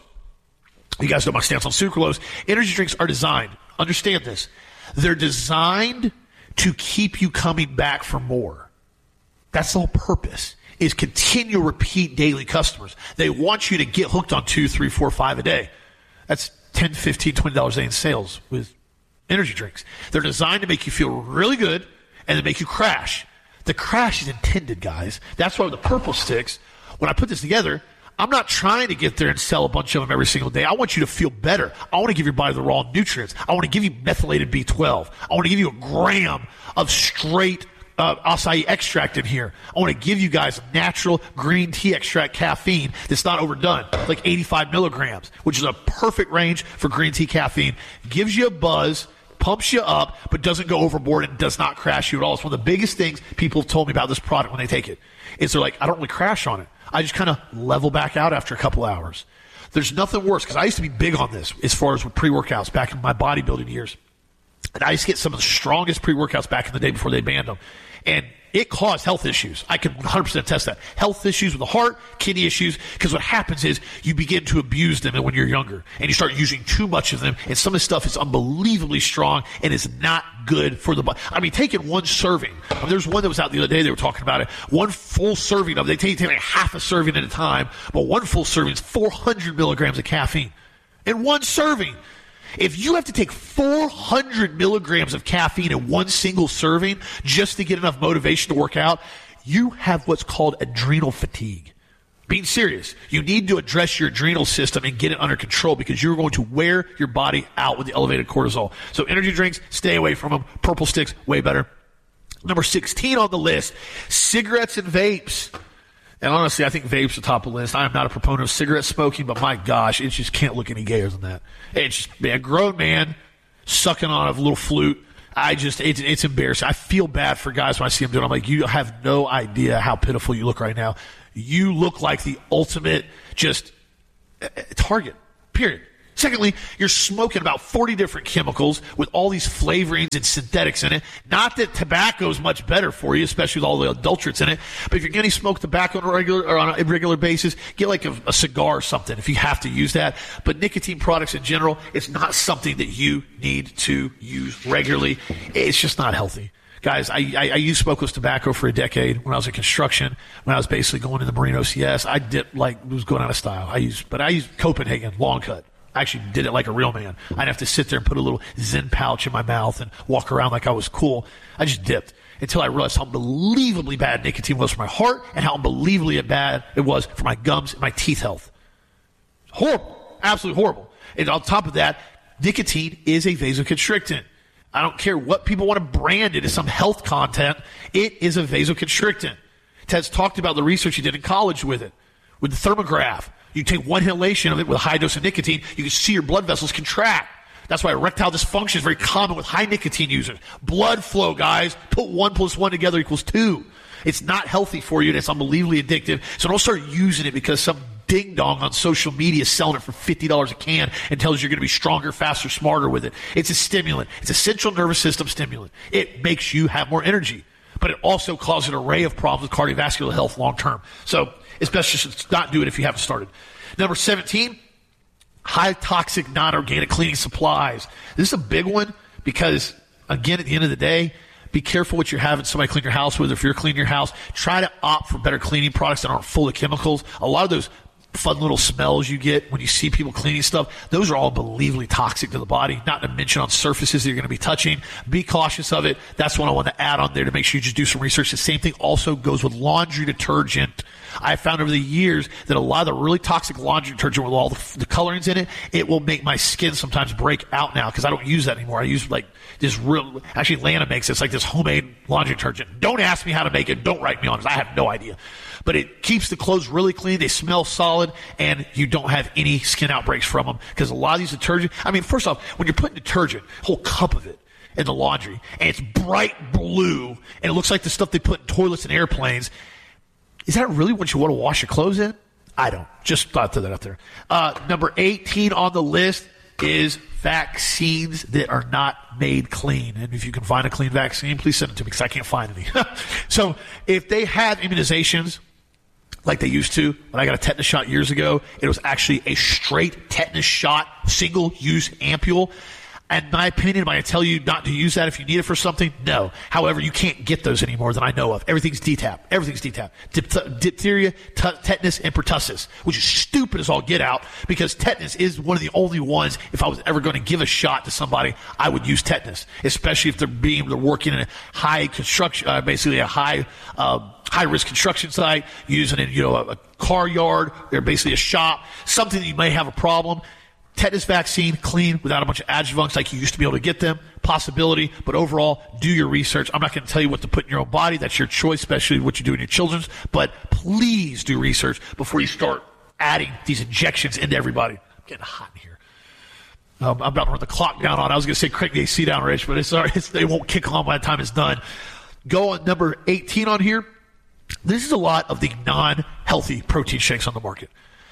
You guys know my stance on sucralose. Energy drinks are designed, understand this, they're designed to keep you coming back for more. That's the whole purpose, is continue repeat daily customers. They want you to get hooked on two, three, four, five a day. That's ten, fifteen, twenty dollars a day in sales with energy drinks. They're designed to make you feel really good and to make you crash. The crash is intended, guys. That's why with the purple sticks, when I put this together, I'm not trying to get there and sell a bunch of them every single day. I want you to feel better. I want to give your body the raw nutrients. I want to give you methylated B twelve. I want to give you a gram of straight Uh, acai extract in here. I want to give you guys natural green tea extract caffeine that's not overdone, like eighty-five milligrams, which is a perfect range for green tea caffeine. Gives you a buzz, pumps you up, but doesn't go overboard and does not crash you at all. It's one of the biggest things people have told me about this product when they take it. Is they're like, I don't really crash on it. I just kind of level back out after a couple hours. There's nothing worse, because I used to be big on this as far as with pre-workouts back in my bodybuilding years. And I used to get some of the strongest pre-workouts back in the day before they banned them. And it caused health issues. I can one hundred percent attest that. Health issues with the heart, kidney issues, because what happens is you begin to abuse them when you're younger, and you start using too much of them, and some of this stuff is unbelievably strong and is not good for the body. I mean, taking one serving. I mean, there's one that was out the other day, they were talking about it. One full serving of it, they take, take like half a serving at a time, but one full serving is four hundred milligrams of caffeine in one serving. If you have to take four hundred milligrams of caffeine in one single serving just to get enough motivation to work out, you have what's called adrenal fatigue. Being serious, you need to address your adrenal system and get it under control because you're going to wear your body out with the elevated cortisol. So energy drinks, stay away from them. Purple sticks, way better. Number sixteen on the list, cigarettes and vapes. And honestly, I think vapes are top of the list. I am not a proponent of cigarette smoking, but my gosh, it just can't look any gayer than that. It's just man, a grown man sucking on a little flute. I just, it's, it's embarrassing. I feel bad for guys when I see them doing it. I'm like, you have no idea how pitiful you look right now. You look like the ultimate just uh, target, period. Secondly, you're smoking about forty different chemicals with all these flavorings and synthetics in it. Not that tobacco is much better for you, especially with all the adulterates in it. But if you're going to smoke tobacco on a regular or on a regular basis, get like a, a cigar or something if you have to use that. But nicotine products in general, it's not something that you need to use regularly. It's just not healthy. Guys, I, I, I used smokeless tobacco for a decade when I was in construction. When I was basically going to the Marine O C S, I did like was going out of style. I used, but I used Copenhagen long cut. I actually did it like a real man. I'd have to sit there and put a little Zen pouch in my mouth and walk around like I was cool. I just dipped until I realized how unbelievably bad nicotine was for my heart and how unbelievably bad it was for my gums and my teeth health. Horrible. Absolutely horrible. And on top of that, nicotine is a vasoconstrictant. I don't care what people want to brand it as some health content. It is a vasoconstrictant. Ted's talked about the research he did in college with it, with the thermograph. You take one inhalation of it with a high dose of nicotine, you can see your blood vessels contract. That's why erectile dysfunction is very common with high nicotine users. Blood flow, guys. Put one plus one together equals two. It's not healthy for you, and it's unbelievably addictive. So don't start using it because some ding-dong on social media is selling it for fifty dollars a can and tells you you're going to be stronger, faster, smarter with it. It's a stimulant. It's a central nervous system stimulant. It makes you have more energy. But it also causes an array of problems with cardiovascular health long term. So it's best just to not do it if you haven't started. Number seventeen, high toxic non-organic cleaning supplies. This is a big one because, again, at the end of the day, be careful what you're having somebody clean your house with. If you're cleaning your house, try to opt for better cleaning products that aren't full of chemicals. A lot of those fun little smells you get when you see people cleaning stuff, those are all unbelievably toxic to the body, not to mention on surfaces that you're going to be touching. Be cautious of it. That's what I want to add on there to make sure you just do some research. The same thing also goes with laundry detergent. I found over the years that a lot of the really toxic laundry detergent with all the, the colorings in it, it will make my skin sometimes break out now because I don't use that anymore. I use like this real, actually Lana makes it. It's like this homemade laundry detergent. Don't ask me how to make it. Don't write me on it. I have no idea. But it keeps the clothes really clean. They smell solid, and you don't have any skin outbreaks from them because a lot of these detergents, I mean, first off, when you're putting detergent, a whole cup of it in the laundry, and it's bright blue, and it looks like the stuff they put in toilets and airplanes, is that really what you want to wash your clothes in? I don't. Just thought to that out there. Uh, number eighteen on the list is vaccines that are not made clean. And if you can find a clean vaccine, please send it to me because I can't find any. So if they have immunizations like they used to, when I got a tetanus shot years ago, it was actually a straight tetanus shot, single-use ampule. And in my opinion, am I going to tell you not to use that if you need it for something? No. However, you can't get those anymore that I know of. Everything's D TAP. Everything's D TAP. Dip- diphtheria, t- tetanus, and pertussis, which is stupid as all get out because tetanus is one of the only ones, if I was ever going to give a shot to somebody, I would use tetanus, especially if they're being, they're working in a high construction, uh, basically a high, uh, high risk construction site, using it, you know, a, a car yard, they're basically a shop, something that you may have a problem. Tetanus vaccine, clean, without a bunch of adjuvants like you used to be able to get them. Possibility, but overall, do your research. I'm not going to tell you what to put in your own body. That's your choice, especially what you do in your children's. But please do research before you start adding these injections into everybody. I'm getting hot in here. Um, I'm about to run the clock down on. I was going to say crank the A C down, Rich, but it's all right. It's, they won't kick on by the time it's done. Go on number eighteen on here. This is a lot of the non-healthy protein shakes on the market.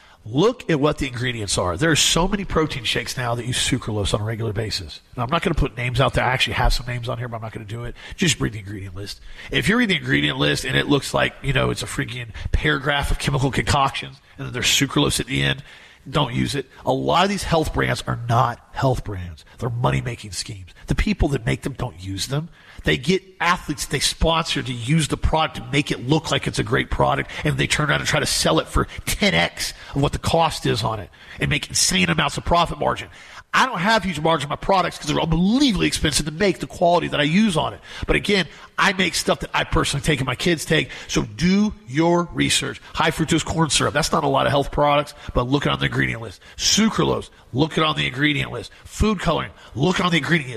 Look at what the ingredients are. There are so many protein shakes now that use sucralose on a regular basis. And I'm not going to put names out there. I actually have some names on here, but I'm not going to do it. Just read the ingredient list. If you read the ingredient list and it looks like, you know, it's a freaking paragraph of chemical concoctions and then there's sucralose at the end, don't use it. A lot of these health brands are not health brands. They're money-making schemes. The people that make them don't use them. They get athletes they sponsor to use the product to make it look like it's a great product, and they turn around and try to sell it for ten x of what the cost is on it and make insane amounts of profit margin. I don't have huge margin on my products because they're unbelievably expensive to make the quality that I use on it. But again, I make stuff that I personally take and my kids take. So do your research. High fructose corn syrup. That's not a lot of health products, but look it on the ingredient list. Sucralose. Look it on the ingredient list. Food coloring. Look it on the ingredient list.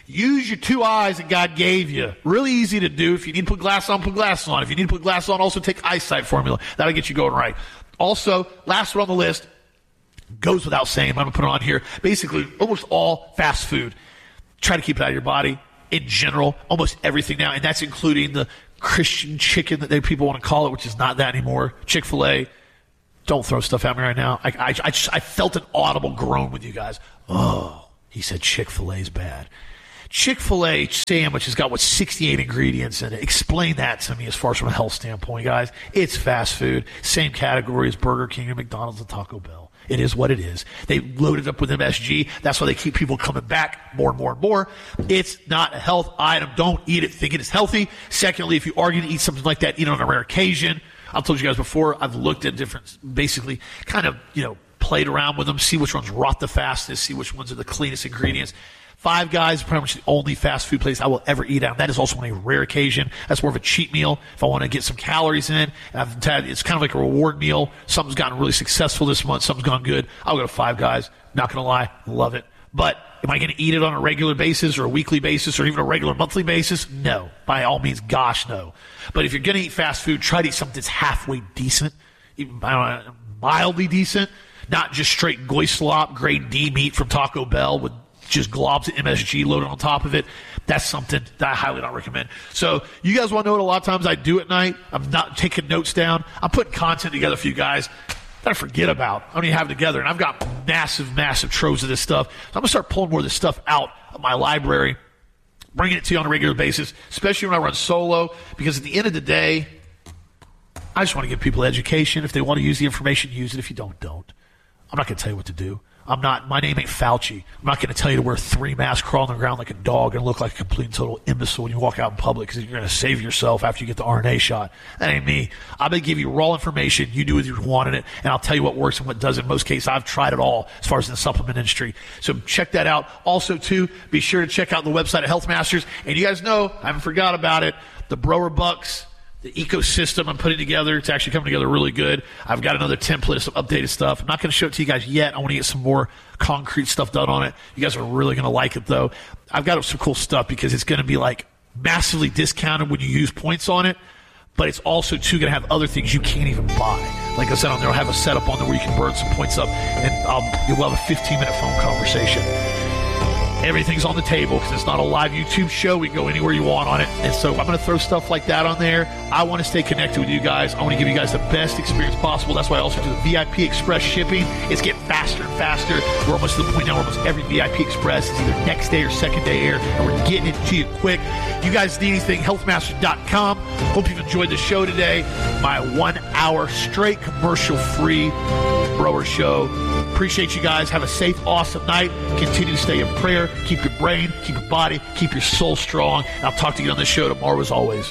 Use your two eyes that God gave you. Really easy to do. If you need to put glasses on, put glasses on. If you need to put glasses on, also take eyesight formula. That'll get you going right. Also, last one on the list, goes without saying, I'm going to put it on here. Basically, almost all fast food. Try to keep it out of your body in general. Almost everything now, and that's including the Christian chicken that they people want to call it, which is not that anymore. Chick-fil-A. Don't throw stuff at me right now. I, I, I, just, I felt an audible groan with you guys. Oh, he said Chick-fil-A's bad. Chick-fil-A sandwich has got, what, sixty-eight ingredients in it. Explain that to me as far as from a health standpoint, guys. It's fast food. Same category as Burger King and McDonald's and Taco Bell. It is what it is. They loaded up with M S G. That's why they keep people coming back more and more and more. It's not a health item. Don't eat it thinking it's healthy. Secondly, if you are going to eat something like that, eat it on a rare occasion. I've told you guys before, I've looked at different, basically kind of, you know, played around with them, see which ones rot the fastest, see which ones are the cleanest ingredients. Five Guys, pretty much the only fast food place I will ever eat at. That is also on a rare occasion. That's more of a cheat meal if I want to get some calories in. And I've had, it's kind of like a reward meal. Something's gotten really successful this month. Something's gone good. I'll go to Five Guys. Not going to lie. Love it. But am I going to eat it on a regular basis or a weekly basis or even a regular monthly basis? No. By all means, gosh, no. But if you're going to eat fast food, try to eat something that's halfway decent, even I don't know, mildly decent, not just straight goy slop, grade D meat from Taco Bell with just globs of M S G loaded on top of it. That's something that I highly don't recommend. So you guys want to know what a lot of times I do at night? I'm not taking notes down. I'm putting content together for you guys that I forget about. I don't even have it together. And I've got massive, massive troves of this stuff. So I'm going to start pulling more of this stuff out of my library, bringing it to you on a regular basis, especially when I run solo, because at the end of the day, I just want to give people education. If they want to use the information, use it. If you don't, don't. I'm not going to tell you what to do. I'm not, my name ain't Fauci. I'm not going to tell you to wear three masks, crawl on the ground like a dog, and look like a complete and total imbecile when you walk out in public because you're going to save yourself after you get the R N A shot. That ain't me. I'm going to give you raw information. You do what you want in it, and I'll tell you what works and what doesn't. In most cases, I've tried it all as far as in the supplement industry. So check that out. Also, too, be sure to check out the website at Health Masters. And you guys know, I haven't forgot about it, the Brower Bucks. The ecosystem I'm putting together, it's actually coming together really good. I've got another template of some updated stuff. I'm not going to show it to you guys yet. I want to get some more concrete stuff done on it. You guys are really going to like it, though. I've got some cool stuff because it's going to be, like, massively discounted when you use points on it, but it's also, too, going to have other things you can't even buy. Like I said on there, I'll have a setup on there where you can burn some points up, and um, you'll have a fifteen-minute phone conversation. Everything's on the table because it's not a live YouTube show. We can go anywhere you want on it. And so I'm going to throw stuff like that on there. I want to stay connected with you guys. I want to give you guys the best experience possible. That's why I also do the V I P Express shipping. It's getting faster and faster. We're almost to the point now where almost every V I P Express is either next day or second day air, and we're getting it to you quick. You guys need anything, health masters dot com. Hope you've enjoyed the show today. My one hour straight commercial-free Brower Show. Appreciate you guys. Have a safe, awesome night. Continue to stay in prayer. Keep your brain, keep your body, keep your soul strong. And I'll talk to you on this show tomorrow as always.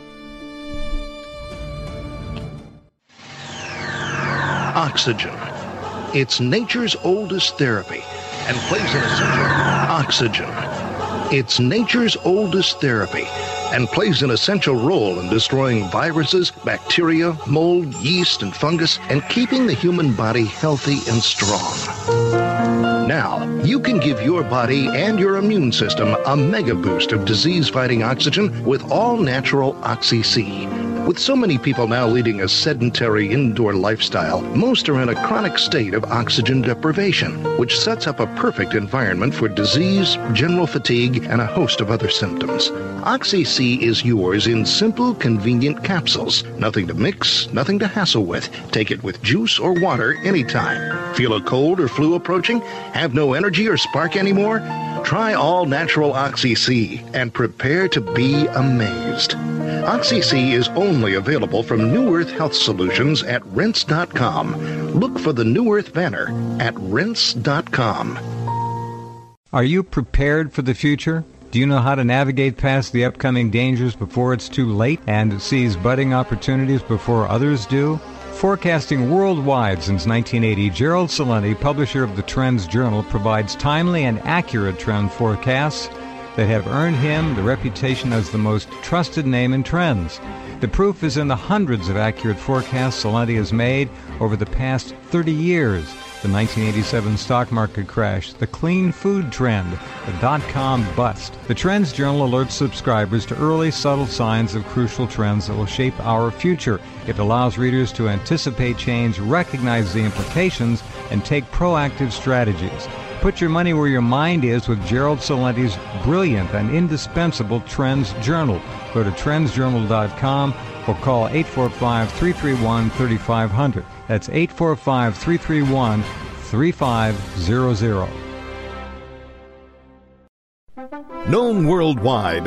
Oxygen. It's nature's oldest therapy and plays an essential oxygen. It's nature's oldest therapy and plays an essential role in destroying viruses, bacteria, mold, yeast, and fungus, and keeping the human body healthy and strong. Now, you can give your body and your immune system a mega boost of disease-fighting oxygen with all-natural Oxy-C. With so many people now leading a sedentary indoor lifestyle, most are in a chronic state of oxygen deprivation, which sets up a perfect environment for disease, general fatigue, and a host of other symptoms. Oxy-C is yours in simple, convenient capsules. Nothing to mix, nothing to hassle with. Take it with juice or water anytime. Feel a cold or flu approaching? Have no energy or spark anymore? Try all-natural Oxy-C and prepare to be amazed. Oxy-C is only available from New Earth Health Solutions at rinse dot com. Look for the New Earth banner at rinse dot com. Are you prepared for the future? Do you know how to navigate past the upcoming dangers before it's too late and seize budding opportunities before others do? Forecasting worldwide since nineteen eighty, Gerald Celente, publisher of the Trends Journal, provides timely and accurate trend forecasts that have earned him the reputation as the most trusted name in trends. The proof is in the hundreds of accurate forecasts Celente has made over the past thirty years. the nineteen eighty-seven stock market crash, the clean food trend, the dot-com bust. The Trends Journal alerts subscribers to early, subtle signs of crucial trends that will shape our future. It allows readers to anticipate change, recognize the implications, and take proactive strategies. Put your money where your mind is with Gerald Celenti's brilliant and indispensable Trends Journal. Go to trends journal dot com or call eight four five, three three one, three five zero zero. That's eight four five, three three one, three five zero zero. Known worldwide